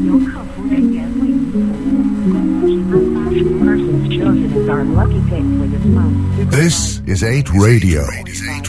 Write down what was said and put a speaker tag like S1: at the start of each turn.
S1: 由客服人员为您服务。请按巴士 persons chosen as our lucky pick for this month.
S2: This is 8 Radio.